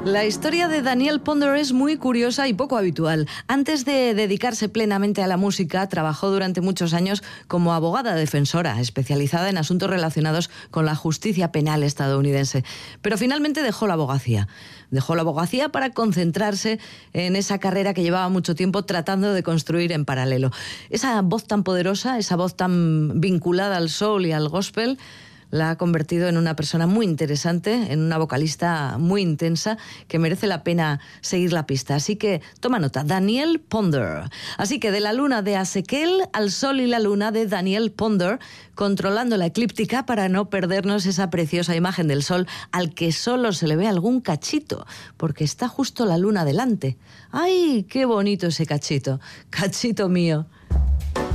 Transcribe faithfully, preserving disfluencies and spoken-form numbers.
La historia de Danielle Ponder es muy curiosa y poco habitual. Antes de dedicarse plenamente a la música, trabajó durante muchos años como abogada defensora, especializada en asuntos relacionados con la justicia penal estadounidense. Pero finalmente dejó la abogacía. Dejó la abogacía para concentrarse en esa carrera que llevaba mucho tiempo tratando de construir en paralelo. Esa voz tan poderosa, esa voz tan vinculada al soul y al gospel, la ha convertido en una persona muy interesante, en una vocalista muy intensa que merece la pena seguir la pista. Así que toma nota, Danielle Ponder. Así que de la luna de Ezequiel al sol y la luna de Danielle Ponder, controlando la eclíptica para no perdernos esa preciosa imagen del sol al que solo se le ve algún cachito, porque está justo la luna delante. ¡Ay, qué bonito ese cachito! ¡Cachito mío!